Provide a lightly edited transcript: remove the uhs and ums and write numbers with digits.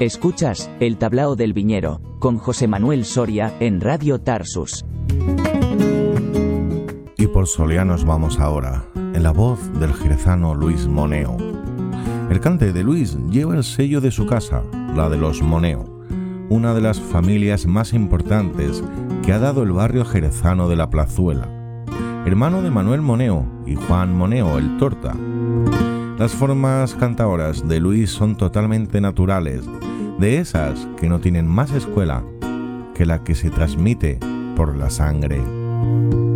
Escuchas El Tablao del Viñero, con José Manuel Soria, en Radio Tarsus. Y por Soleá nos vamos ahora, en la voz del jerezano Luis Moneo. El cante de Luis lleva el sello de su casa, la de los Moneo, una de las familias más importantes que ha dado el barrio jerezano de La Plazuela. Hermano de Manuel Moneo y Juan Moneo, el Torta. Las formas cantaoras de Luis son totalmente naturales, de esas que no tienen más escuela que la que se transmite por la sangre.